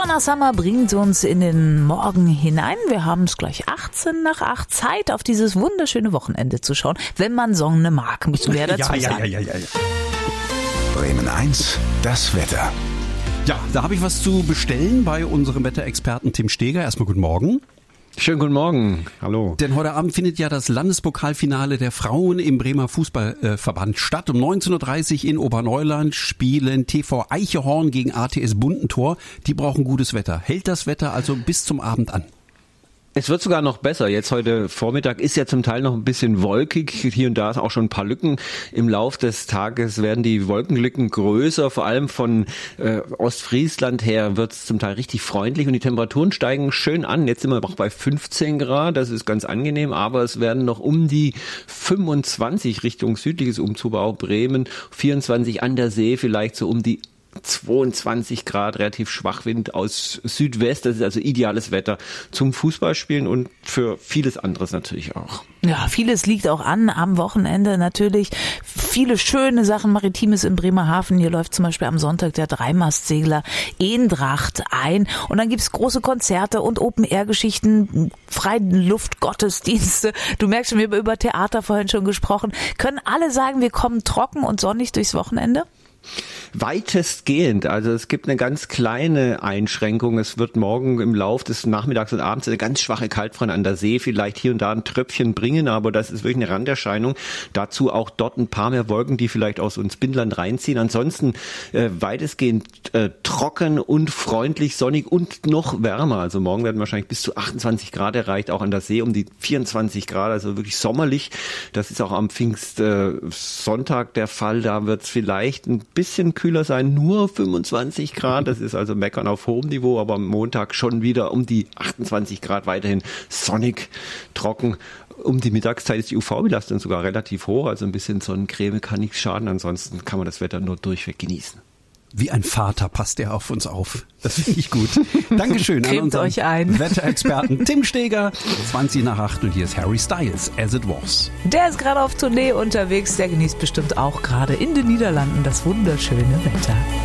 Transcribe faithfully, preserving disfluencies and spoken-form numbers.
Donna Summer bringt uns in den Morgen hinein. Wir haben es gleich achtzehn nach acht. Zeit, auf dieses wunderschöne Wochenende zu schauen. Wenn man Sonne mag, müssen wir dazu ja, ja, sagen. ja, ja, ja. Bremen eins, das Wetter. Ja, da habe ich was zu bestellen bei unserem Wetterexperten Tim Steger. Erstmal guten Morgen. Schönen guten Morgen. Hallo. Denn heute Abend findet ja das Landespokalfinale der Frauen im Bremer Fußballverband statt. Um neunzehn Uhr dreißig in Oberneuland spielen T V Eichehorn gegen A T S Bundentor. Die brauchen gutes Wetter. Hält das Wetter also bis zum Abend an? Es wird sogar noch besser. Jetzt heute Vormittag ist ja zum Teil noch ein bisschen wolkig. Hier und da ist auch schon ein paar Lücken. Im Lauf des Tages werden die Wolkenlücken größer. Vor allem von äh, Ostfriesland her wird es zum Teil richtig freundlich und die Temperaturen steigen schön an. Jetzt sind wir noch bei fünfzehn Grad. Das ist ganz angenehm. Aber es werden noch um die fünfundzwanzig Richtung südliches Umzubau Bremen. vierundzwanzig an der See, vielleicht so um die zweiundzwanzig Grad, relativ Schwachwind aus Südwest. Das ist also ideales Wetter zum Fußballspielen und für vieles anderes natürlich auch. Ja, vieles liegt auch an am Wochenende natürlich. Viele schöne Sachen Maritimes im Bremerhaven. Hier läuft zum Beispiel am Sonntag der Dreimastsegler Eendracht ein. Und dann gibt's große Konzerte und Open-Air-Geschichten, Freiluftgottesdienste. Du merkst schon, wir haben über Theater vorhin schon gesprochen. Können alle sagen, wir kommen trocken und sonnig durchs Wochenende? Weitestgehend. Also es gibt eine ganz kleine Einschränkung. Es wird morgen im Lauf des Nachmittags und Abends eine ganz schwache Kaltfront an der See vielleicht hier und da ein Tröpfchen bringen, aber das ist wirklich eine Randerscheinung. Dazu auch dort ein paar mehr Wolken, die vielleicht aus uns Bindland reinziehen. Ansonsten äh, weitestgehend äh, trocken und freundlich, sonnig und noch wärmer. Also morgen werden wahrscheinlich bis zu achtundzwanzig Grad erreicht, auch an der See um die vierundzwanzig Grad, also wirklich sommerlich. Das ist auch am Pfingstsonntag äh, der Fall. Da wird es vielleicht ein bisschen kühler sein, nur fünfundzwanzig Grad. Das ist also Meckern auf hohem Niveau, aber am Montag schon wieder um die achtundzwanzig Grad, weiterhin sonnig, trocken. Um die Mittagszeit ist die U V-Belastung sogar relativ hoch, also ein bisschen Sonnencreme kann nichts schaden. Ansonsten kann man das Wetter nur durchweg genießen. Wie ein Vater passt er auf uns auf. Das finde ich gut. Dankeschön an unseren euch ein. Wetterexperten Tim Steger. zwanzig nach acht und hier ist Harry Styles, As It Was. Der ist gerade auf Tournee unterwegs. Der genießt bestimmt auch gerade in den Niederlanden das wunderschöne Wetter.